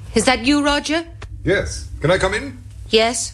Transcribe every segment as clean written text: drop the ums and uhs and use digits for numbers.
Is that you, Roger? Yes. Can I come in? Yes.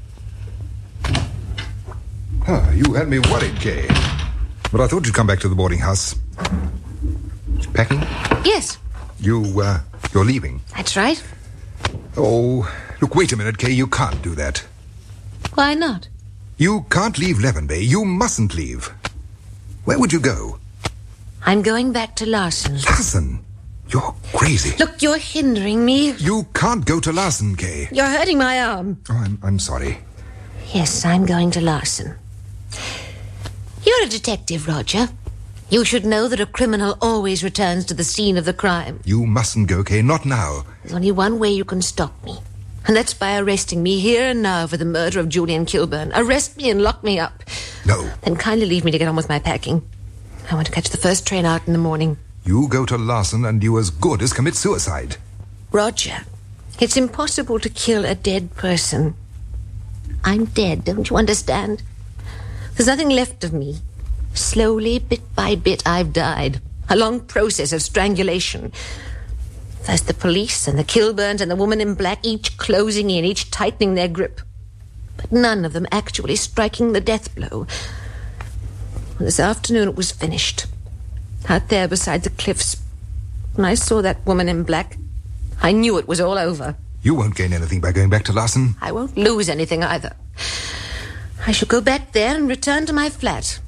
You had me worried, Kay. But I thought you'd come back to the boarding house. Packing? Yes. You're leaving? That's right. Oh, look, wait a minute, Kay. You can't do that. Why not? You can't leave Leavenbay. You mustn't leave. Where would you go? I'm going back to Larson. Larson? You're crazy. Look, you're hindering me. You can't go to Larson, Kay. You're hurting my arm. Oh, I'm sorry. Yes, I'm going to Larson. You're a detective, Roger. You should know that a criminal always returns to the scene of the crime. You mustn't go, Kay. Not now. There's only one way you can stop me. And that's by arresting me here and now for the murder of Julian Kilburn. Arrest me and lock me up. No. Then kindly leave me to get on with my packing. I want to catch the first train out in the morning. You go to Larson and you as good as commit suicide. Roger, it's impossible to kill a dead person. I'm dead, don't you understand? There's nothing left of me. Slowly, bit by bit, I've died. A long process of strangulation. First the police and the Kilburns and the woman in black, each closing in, each tightening their grip. But none of them actually striking the death blow. This afternoon it was finished. Out there beside the cliffs, when I saw that woman in black, I knew it was all over. You won't gain anything by going back to Larson. I won't lose anything either. I shall go back there and return to my flat.